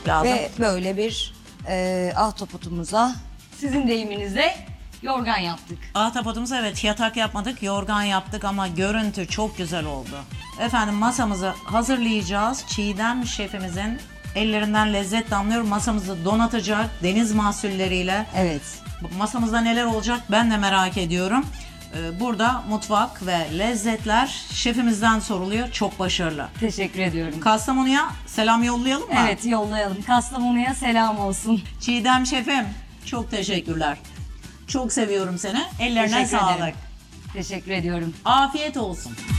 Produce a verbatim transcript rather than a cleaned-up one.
çok lazım. Ve böyle bir e, ahtapotumuza sizin deyiminizle yorgan yaptık. Ahtapotumuza evet yatak yapmadık, yorgan yaptık ama görüntü çok güzel oldu. Efendim masamızı hazırlayacağız. Çiğdem şefimizin ellerinden lezzet damlıyor. Masamızı donatacak deniz mahsulleriyle. Evet. Masamızda neler olacak ben de merak ediyorum. Ee, Burada mutfak ve lezzetler şefimizden soruluyor. Çok başarılı. Teşekkür ediyorum. Kastamonu'ya selam yollayalım mı? Evet, yollayalım. Kastamonu'ya selam olsun. Çiğdem şefim çok teşekkürler. Çok seviyorum seni. Ellerine Teşekkür sağlık. ederim. Teşekkür ediyorum. Afiyet olsun.